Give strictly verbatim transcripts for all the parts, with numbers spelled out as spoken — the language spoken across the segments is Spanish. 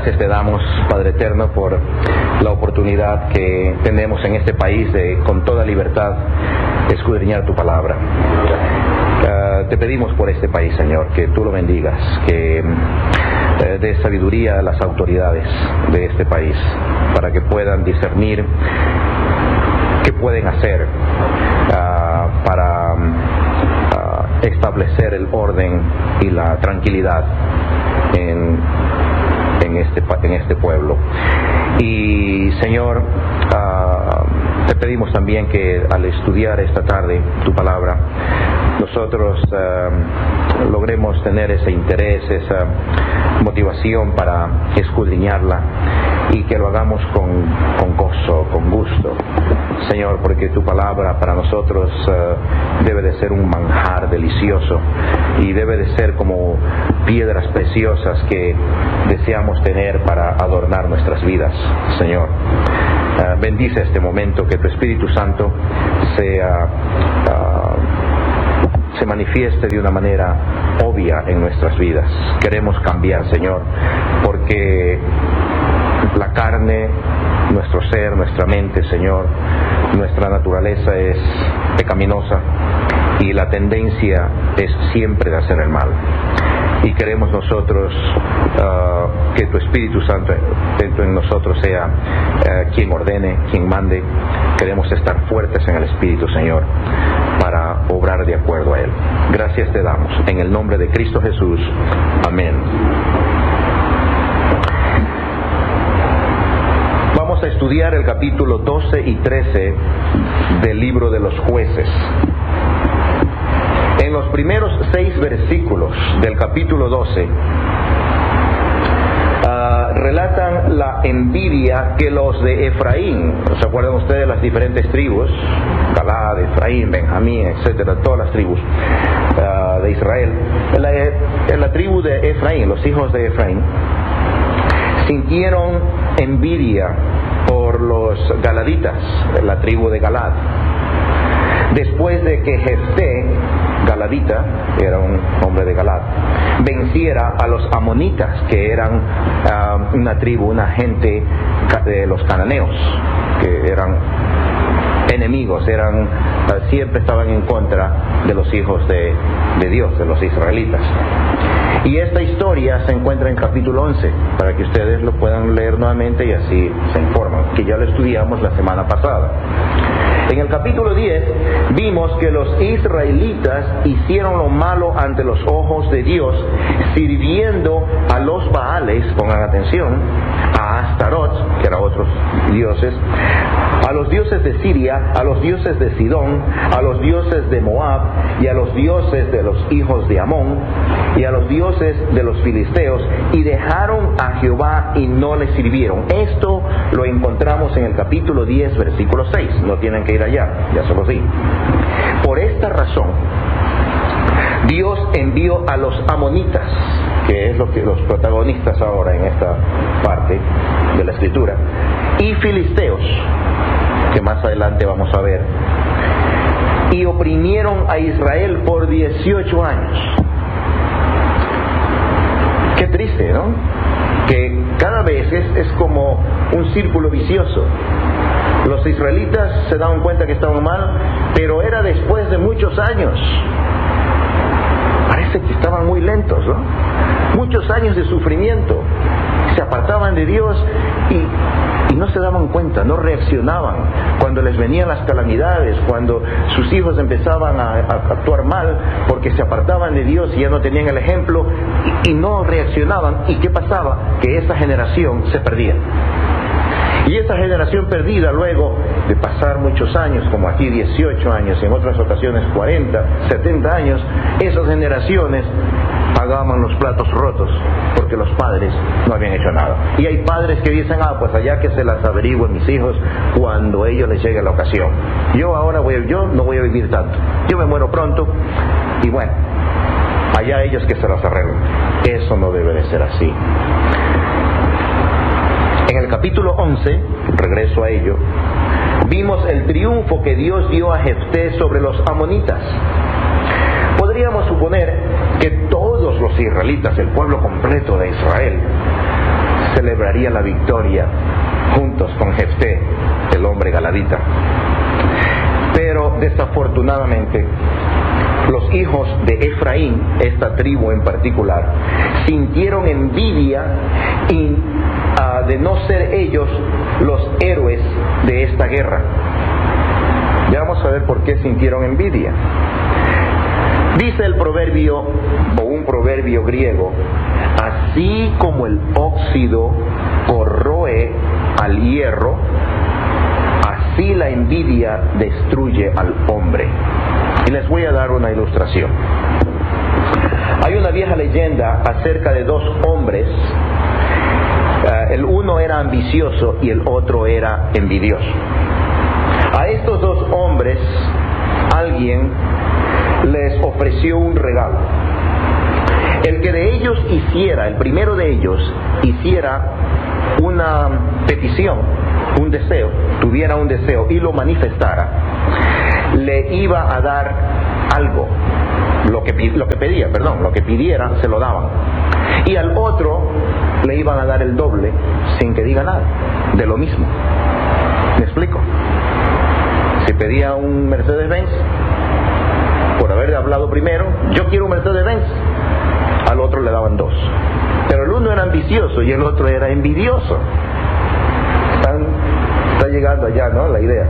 Gracias te damos, Padre Eterno, por la oportunidad que tenemos en este país de, con toda libertad, escudriñar tu palabra. Uh, te pedimos por este país, Señor, que tú lo bendigas, que uh, des sabiduría a las autoridades de este país para que puedan discernir qué pueden hacer uh, para uh, establecer el orden y la tranquilidad en, en, este, en este pueblo. Y, Señor, uh, te pedimos también que al estudiar esta tarde tu palabra, nosotros uh, logremos tener ese interés, esa motivación para escudriñarla, y que lo hagamos con, con gozo, con gusto, Señor, porque tu palabra para nosotros uh, debe de ser un manjar delicioso y debe de ser como piedras preciosas que deseamos tener para adornar nuestras vidas, Señor. Uh, bendice este momento, que tu Espíritu Santo sea uh, se manifieste de una manera obvia en nuestras vidas. Queremos cambiar, Señor, porque la carne, nuestro ser, nuestra mente, Señor, nuestra naturaleza es pecaminosa y la tendencia es siempre de hacer el mal. Y queremos nosotros uh, que tu Espíritu Santo dentro de nosotros sea uh, quien ordene, quien mande. Queremos estar fuertes en el Espíritu, Señor, para obrar de acuerdo a Él. Gracias te damos. En el nombre de Cristo Jesús. Amén. Vamos a estudiar el capítulo doce y trece del libro de los Jueces. En los primeros seis versículos del capítulo doce uh, relatan la envidia que los de Efraín, ¿se acuerdan ustedes de las diferentes tribus? Galad, Efraín, Benjamín, etcétera, todas las tribus uh, de Israel. En la, en la tribu de Efraín, los hijos de Efraín, sintieron envidia por los galaditas, la tribu de Galad, después de que Jefté, galadita, era un hombre de Galad, venciera a los amonitas, que eran uh, una tribu, una gente de los cananeos, que eran enemigos, eran uh, siempre estaban en contra de los hijos de, de Dios, de los israelitas. Y esta historia se encuentra en capítulo once, para que ustedes lo puedan leer nuevamente y así se informan, que ya lo estudiamos la semana pasada. En el capítulo diez vimos que los israelitas hicieron lo malo ante los ojos de Dios, sirviendo a los Baales, pongan atención, a Astarot, que eran otros dioses, a los dioses de Siria, a los dioses de Sidón, a los dioses de Moab, y a los dioses de los hijos de Amón, y a los dioses de los filisteos, y dejaron a Jehová y no le sirvieron. Esto lo encontramos en el capítulo diez, versículo seis. No tienen que ir allá, ya se los di. Por esta razón, Dios envió a los amonitas, que es lo que los protagonistas ahora en esta parte de la escritura, y filisteos, que más adelante vamos a ver, y oprimieron a Israel por dieciocho años. Qué triste, ¿no? Que cada vez es, es como un círculo vicioso. Los israelitas se daban cuenta que estaban mal, pero era después de muchos años. Parece que estaban muy lentos, ¿no? Muchos años de sufrimiento. Se apartaban de Dios y, y no se daban cuenta, no reaccionaban cuando les venían las calamidades, cuando sus hijos empezaban a, a actuar mal porque se apartaban de Dios y ya no tenían el ejemplo y, y no reaccionaban. ¿Y qué pasaba? Que esa generación se perdía. Y esa generación perdida, luego de pasar muchos años, como aquí dieciocho años, en otras ocasiones cuarenta, setenta años, esas generaciones pagaban los platos rotos porque los padres no habían hecho nada. Y hay padres que dicen, ah, pues allá que se las averigüen mis hijos cuando a ellos les llegue la ocasión. Yo ahora voy, yo no voy a vivir tanto. Yo me muero pronto y bueno, allá ellos que se las arreglen. Eso no debe de ser así. En el capítulo once, regreso a ello, vimos el triunfo que Dios dio a Jefté sobre los amonitas. Podríamos suponer que todos los israelitas, el pueblo completo de Israel, celebraría la victoria juntos con Jefté, el hombre galadita. Pero desafortunadamente, los hijos de Efraín, esta tribu en particular, sintieron envidia y, uh, de no ser ellos los héroes de esta guerra. Ya vamos a ver por qué sintieron envidia. Dice el proverbio, o un proverbio griego, así como el óxido corroe al hierro, así la envidia destruye al hombre. Y les voy a dar una ilustración. Hay una vieja leyenda acerca de dos hombres. Uh, el uno era ambicioso y el otro era envidioso. A estos dos hombres alguien les ofreció un regalo. El que de ellos hiciera, el primero de ellos hiciera una petición, un deseo, tuviera un deseo y lo manifestara, le iba a dar algo, lo que, lo que pedía, perdón, lo que pidiera se lo daban. Y al otro le iban a dar el doble sin que diga nada, de lo mismo. ¿Me explico? Si pedía un Mercedes-Benz, por haber hablado primero, yo quiero un Mercedes-Benz, al otro le daban dos. Pero el uno era ambicioso y el otro era envidioso. Están, está llegando allá, ¿no? La idea.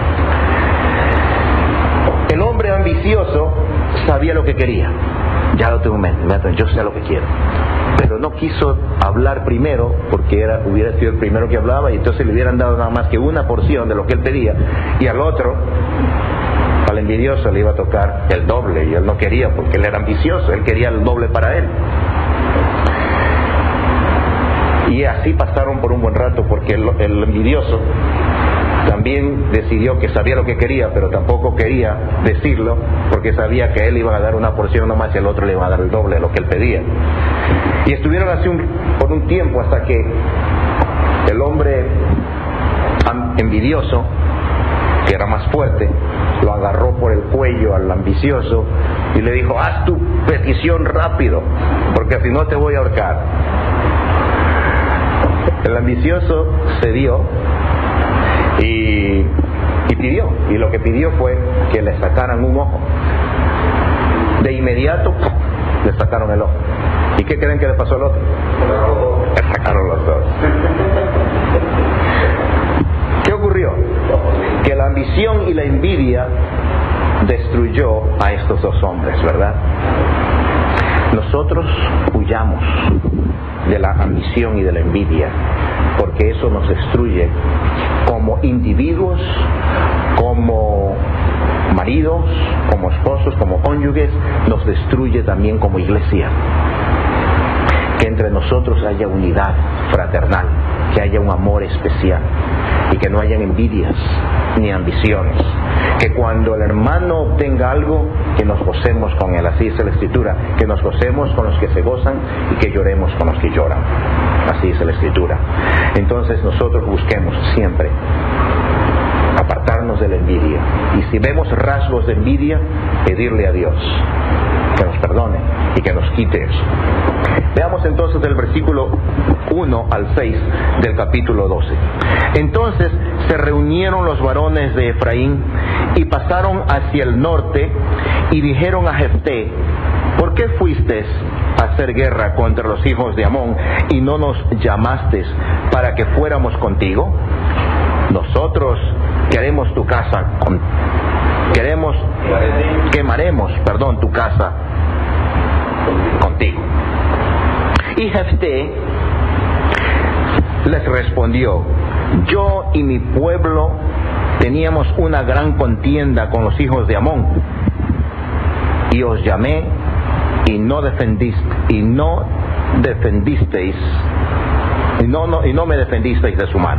El hombre ambicioso sabía lo que quería. Ya lo tengo en mente, yo sé lo que quiero. Pero no quiso hablar primero porque era, hubiera sido el primero que hablaba y entonces le hubieran dado nada más que una porción de lo que él pedía. Y al otro, al envidioso, le iba a tocar el doble y él no quería porque él era ambicioso, él quería el doble para él. Y así pasaron por un buen rato porque el, el envidioso también decidió que sabía lo que quería, pero tampoco quería decirlo porque sabía que a él iba a dar una porción nomás y al otro le iba a dar el doble de lo que él pedía. Y estuvieron así un, por un tiempo hasta que el hombre envidioso, que era más fuerte, lo agarró por el cuello al ambicioso y le dijo: haz tu petición rápido porque si no te voy a ahorcar. El ambicioso cedió y, y pidió, y lo que pidió fue que le sacaran un ojo. De inmediato le sacaron el ojo. ¿Y qué creen que le pasó al otro? Le sacaron los dos. ¿Qué ocurrió? Que la ambición y la envidia destruyó a estos dos hombres, ¿verdad? Nosotros huyamos de la ambición y de la envidia, porque eso nos destruye como individuos, como maridos, como esposos, como cónyuges, nos destruye también como iglesia. Que entre nosotros haya unidad fraternal, que haya un amor especial y que no hayan envidias ni ambiciones. Que cuando el hermano obtenga algo, que nos gocemos con él, así dice la Escritura, que nos gocemos con los que se gozan y que lloremos con los que lloran, así dice la Escritura. Entonces nosotros busquemos siempre apartarnos de la envidia, y si vemos rasgos de envidia, pedirle a Dios que nos perdone y que nos quite eso. Veamos entonces del versículo uno al seis del capítulo doce. Entonces se reunieron los varones de Efraín y pasaron hacia el norte y dijeron a Jefté: ¿por qué fuiste a hacer guerra contra los hijos de Amón y no nos llamaste para que fuéramos contigo? Nosotros queremos tu casa, con, queremos, quemaremos, perdón, tu casa contigo. Y Jefté les respondió: yo y mi pueblo teníamos una gran contienda con los hijos de Amón, y os llamé y no defendiste, y no defendisteis, y no, no, y no me defendisteis de su mano.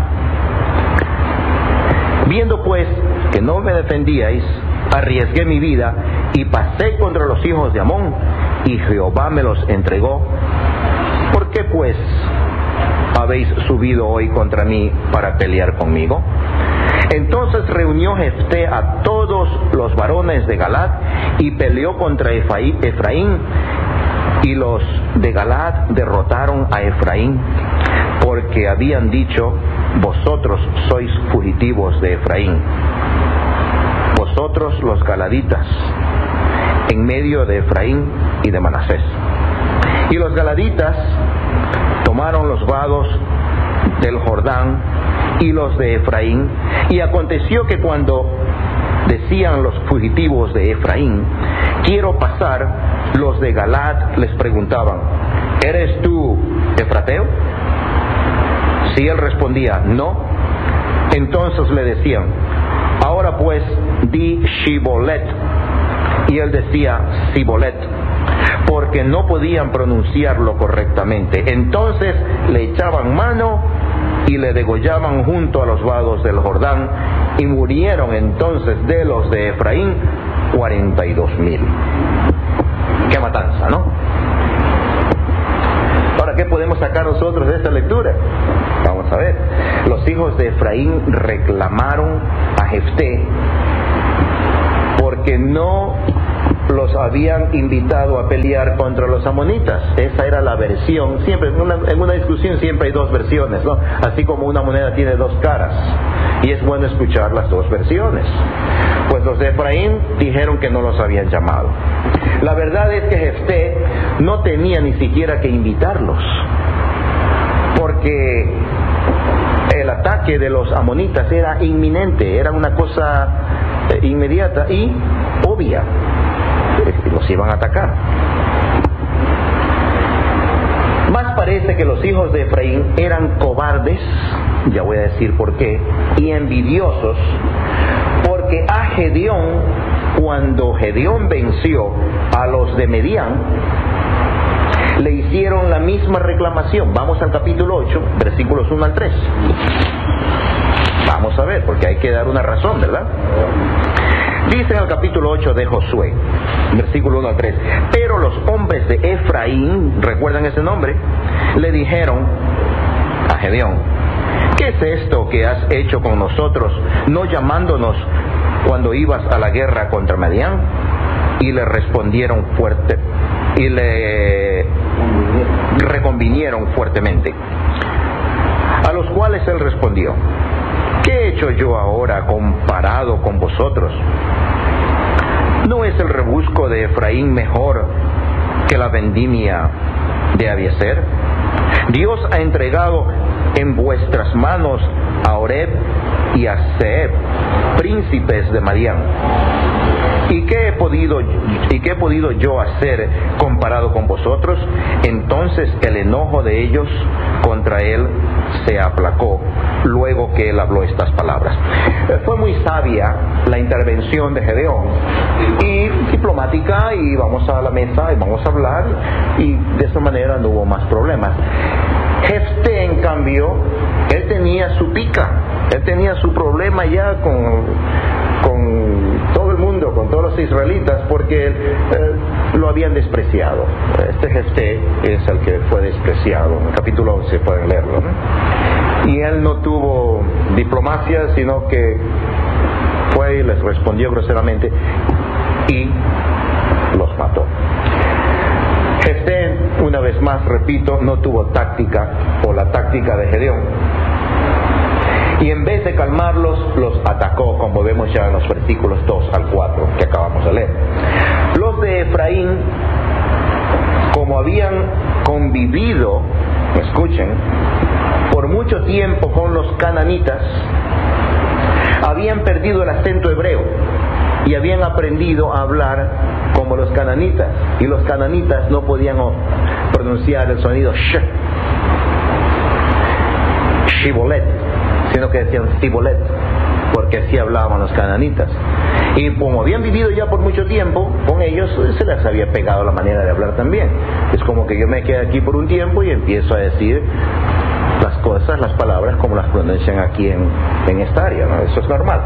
Viendo pues que no me defendíais, arriesgué mi vida y pasé contra los hijos de Amón, y Jehová me los entregó. ¿Por qué pues habéis subido hoy contra mí para pelear conmigo? Entonces reunió Jefté a todos los varones de Galaad y peleó contra Efraín, y los de Galaad derrotaron a Efraín, porque habían dicho: vosotros sois fugitivos de Efraín, vosotros los galaditas, en medio de Efraín y de Manasés. Y los galaditas tomaron los vados del Jordán y los de Efraín, y aconteció que cuando decían los fugitivos de Efraín: quiero pasar, los de Galad les preguntaban: ¿eres tú efrateo? Si él respondía: no, entonces le decían: ahora pues di Shibolet. Y él decía: Sibolet, porque no podían pronunciarlo correctamente. Entonces le echaban mano y le degollaban junto a los vados del Jordán, y murieron entonces de los de Efraín cuarenta y dos mil. ¡Qué matanza!, ¿no? Ahora, ¿qué podemos sacar nosotros de esta lectura? Vamos a ver. Los hijos de Efraín reclamaron a Jefté porque no los habían invitado a pelear contra los amonitas. Esa era la versión. Siempre en una, en una discusión siempre hay dos versiones, ¿no? Así como una moneda tiene dos caras, y es bueno escuchar las dos versiones. Pues los de Efraín dijeron que no los habían llamado. La verdad es que Jefté no tenía ni siquiera que invitarlos, porque el ataque de los amonitas era inminente, era una cosa eh, inmediata y obvia. Los iban a atacar. Más parece que los hijos de Efraín eran cobardes, ya voy a decir por qué, y envidiosos, porque a Gedeón, cuando Gedeón venció a los de Medián, le hicieron la misma reclamación. Vamos al capítulo ocho, versículos uno al tres. Vamos a ver, porque hay que dar una razón, ¿verdad? Dice en el capítulo ocho de Josué, versículo uno al tres: pero los hombres de Efraín, ¿recuerdan ese nombre?, le dijeron a Gedeón: ¿qué es esto que has hecho con nosotros, no llamándonos cuando ibas a la guerra contra Madián? Y le respondieron fuerte, y le reconvinieron fuertemente. A los cuales él respondió: ¿qué he hecho yo ahora comparado con vosotros? ¿No es el rebusco de Efraín mejor que la vendimia de Abiezer? Dios ha entregado en vuestras manos a Oreb y a Zeeb, príncipes de Madián. ¿Y qué he podido, y qué he podido yo hacer comparado con vosotros? Entonces el enojo de ellos contra él se aplacó luego que él habló estas palabras. Fue muy sabia la intervención de Gedeón, y diplomática, y vamos a la mesa y vamos a hablar, y de esa manera no hubo más problemas. Jefté, en cambio, él tenía su pica, él tenía su problema ya con, con todo el mundo, con todos los israelitas, porque eh, lo habían despreciado. Este Jefté es el que fue despreciado. En el capítulo once pueden leerlo, ¿no? Y él no tuvo diplomacia, sino que fue y les respondió groseramente y los mató. Jefté, una vez más repito, no tuvo táctica, o la táctica de Gedeón, y en vez de calmarlos, los atacó, como vemos ya en los versículos dos al cuatro que acabamos de leer. Los de Efraín, como habían convivido, escuchen, por mucho tiempo con los cananitas, habían perdido el acento hebreo y habían aprendido a hablar como los cananitas, y los cananitas no podían pronunciar el sonido sh, shibolet, sino que decían sibolet, porque así hablaban los cananitas. Y como habían vivido ya por mucho tiempo con ellos, se les había pegado la manera de hablar también. Es como que yo me quedé aquí por un tiempo y empiezo a decir las cosas, las palabras como las pronuncian aquí en, en esta área, ¿no? Eso es normal.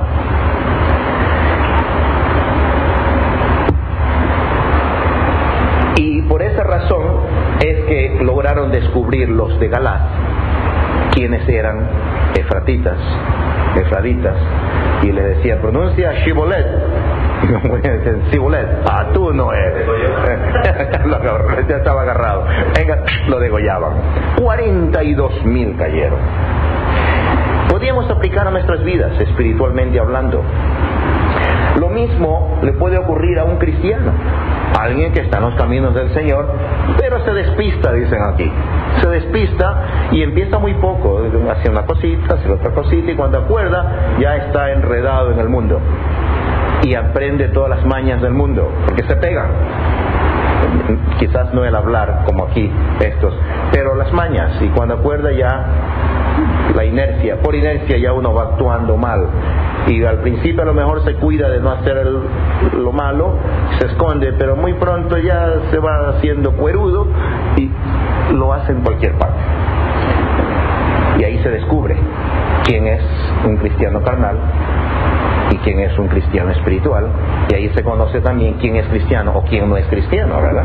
Y por esa razón es que lograron descubrir los de Galad quienes eran efratitas, efraditas, y le decía: pronuncia Shibolet, Cibulet, ah, tú no eres. Ya estaba agarrado. Venga, lo degollaban. cuarenta y dos mil cayeron. Podríamos aplicar a nuestras vidas, espiritualmente hablando. Lo mismo le puede ocurrir a un cristiano, alguien que está en los caminos del Señor, pero se despista, dicen aquí. Se despista y empieza muy poco, hace una cosita, hace otra cosita, y cuando acuerda ya está enredado en el mundo y aprende todas las mañas del mundo, porque se pegan. Quizás no el hablar como aquí estos, pero las mañas, y cuando acuerda ya la inercia, por inercia ya uno va actuando mal, y al principio a lo mejor se cuida de no hacer el, lo malo, se esconde, pero muy pronto ya se va haciendo cuerudo y lo hace en cualquier parte, y ahí se descubre quién es un cristiano carnal y quién es un cristiano espiritual, y ahí se conoce también quién es cristiano o quién no es cristiano, ¿verdad?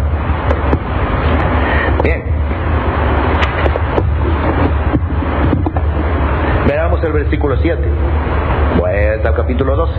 Bien, veamos el versículo siete. Vuelta al capítulo doce.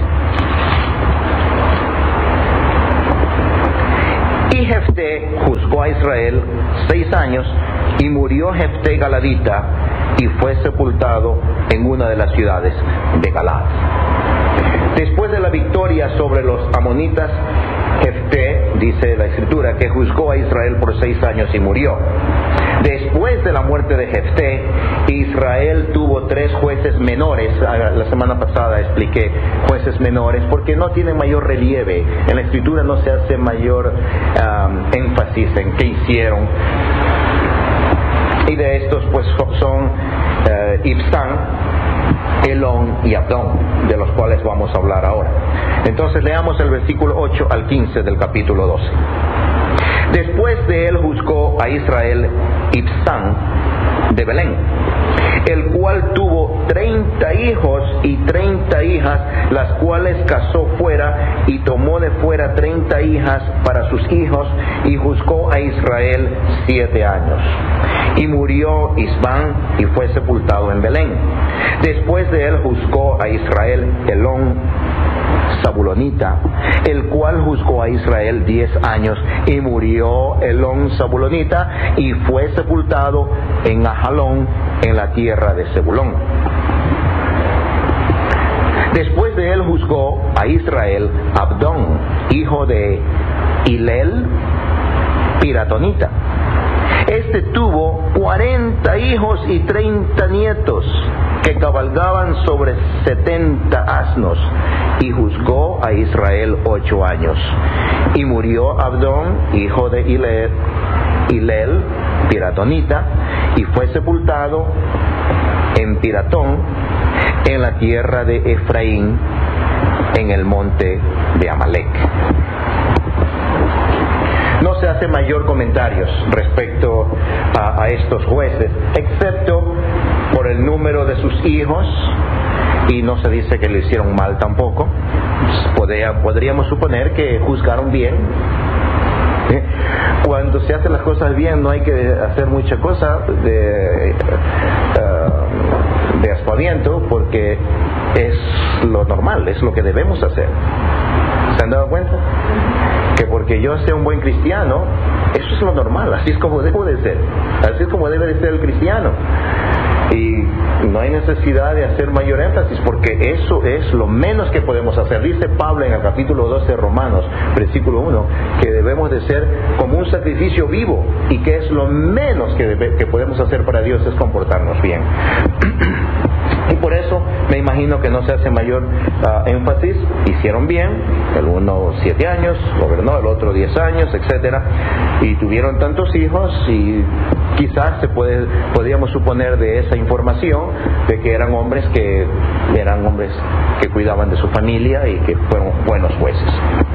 Y Jefté juzgó a Israel seis años, y murió Jefté Galadita, y fue sepultado en una de las ciudades de Galad. Después de la victoria sobre los amonitas, Jefté, dice la escritura, que juzgó a Israel por seis años y murió. Después de la muerte de Jefté, Israel tuvo tres jueces menores. La semana pasada expliqué jueces menores porque no tienen mayor relieve. En la escritura no se hace mayor um, énfasis en qué hicieron. Y de estos pues son uh, Ibzán, Elón y Abdón, de los cuales vamos a hablar ahora. Entonces leamos el versículo ocho al quince del capítulo doce. Después de él juzgó a Israel Ibzán de Belén, el cual tuvo treinta hijos y treinta hijas, las cuales casó fuera, y tomó de fuera treinta hijas para sus hijos, y juzgó a Israel siete años. Y murió Isbán, y fue sepultado en Belén. Después de él juzgó a Israel Elón Zabulonita, el cual juzgó a Israel diez años, y murió Elón Zabulonita, y fue sepultado en Ajalón, en la tierra de Zebulón. Después de él juzgó a Israel Abdón, hijo de Hilel Piratonita. Este tuvo cuarenta hijos y treinta nietos, que cabalgaban sobre setenta asnos, y juzgó a Israel ocho años. Y murió Abdón, hijo de Hilel, Hilel Piratonita, y fue sepultado en Piratón, en la tierra de Efraín, en el monte de Amalek. No se hace mayor comentarios respecto a, a estos jueces, excepto por el número de sus hijos, y no se dice que le hicieron mal tampoco. Podría, podríamos suponer que juzgaron bien. Cuando se hacen las cosas bien no hay que hacer mucha cosa de, uh, de aspaviento, porque es lo normal, es lo que debemos hacer. ¿Se han dado cuenta? Que porque yo sea un buen cristiano, eso es lo normal, así es como debo de ser, así es como debe de ser el cristiano. Y no hay necesidad de hacer mayor énfasis, porque eso es lo menos que podemos hacer. Dice Pablo en el capítulo doce de Romanos, versículo uno, que debemos de ser como un sacrificio vivo, y que es lo menos que, debe, que podemos hacer para Dios, es comportarnos bien. Y por eso me imagino que no se hace mayor uh, énfasis. Hicieron bien, el uno siete años, gobernó, el otro diez años, etcétera, y tuvieron tantos hijos, y quizás se puede, podríamos suponer de esa información de que eran hombres que eran hombres que cuidaban de su familia y que fueron buenos jueces.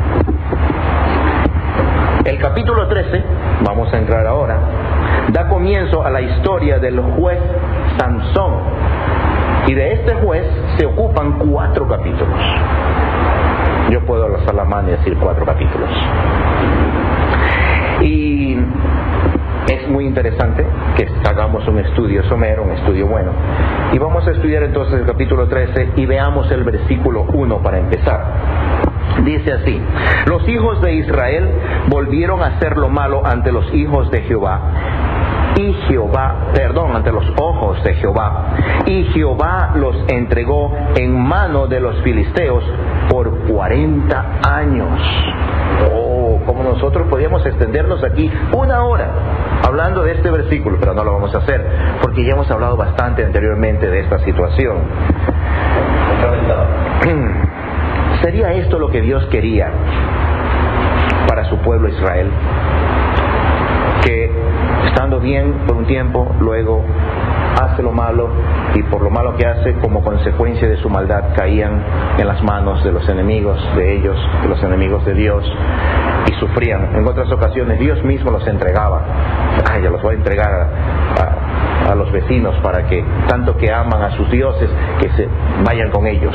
El capítulo trece, vamos a entrar ahora, da comienzo a la historia del juez Sansón. Y de este juez se ocupan cuatro capítulos. Yo puedo alzar la mano y decir cuatro capítulos. Y es muy interesante que hagamos un estudio somero, un estudio bueno. Y vamos a estudiar entonces el capítulo trece, y veamos el versículo uno para empezar. Dice así: los hijos de Israel volvieron a hacer lo malo ante los hijos de Jehová, y Jehová, perdón, ante los ojos de Jehová, y Jehová los entregó en mano de los filisteos por cuarenta años. Oh, como nosotros podíamos extendernos aquí una hora hablando de este versículo, pero no lo vamos a hacer, porque ya hemos hablado bastante anteriormente de esta situación. ¿Sería esto lo que Dios quería para su pueblo Israel? Que estando bien por un tiempo, luego hace lo malo, y por lo malo que hace, como consecuencia de su maldad, caían en las manos de los enemigos de ellos, de los enemigos de Dios, y sufrían. En otras ocasiones Dios mismo los entregaba. Ay, ya los voy a entregar a, a, a los vecinos, para que, tanto que aman a sus dioses, que se vayan con ellos.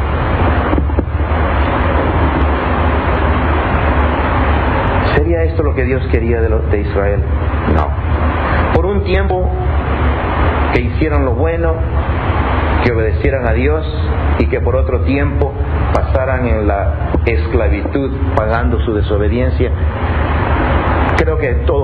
¿Sería esto lo que Dios quería de, lo, de Israel? No. Por un tiempo que hicieran lo bueno, que obedecieran a Dios, y que por otro tiempo pasaran en la esclavitud pagando su desobediencia. Creo que todo